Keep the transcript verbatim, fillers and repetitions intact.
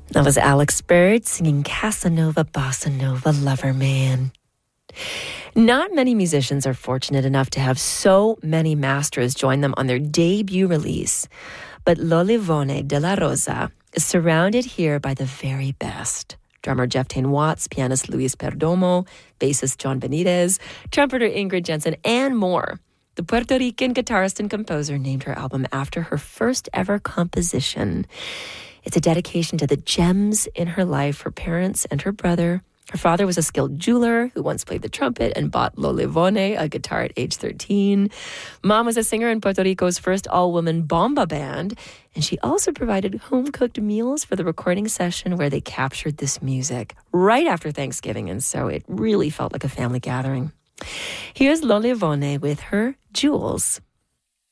That was Alex Bird singing Casanova Bossa Nova Lover Man. Not many musicians are fortunate enough to have so many masters join them on their debut release, but Lollivone de la Rosa is surrounded here by the very best. Drummer Jeff Tain Watts, pianist Luis Perdomo, bassist John Benitez, trumpeter Ingrid Jensen, and more. The Puerto Rican guitarist and composer named her album after her first ever composition. It's a dedication to the gems in her life, her parents and her brother. Her father was a skilled jeweler who once played the trumpet and bought Lollivone, a guitar, at age thirteen. Mom was a singer in Puerto Rico's first all-woman bomba band, and she also provided home-cooked meals for the recording session where they captured this music right after Thanksgiving, and so it really felt like a family gathering. Here's Lollivone with her Jewels.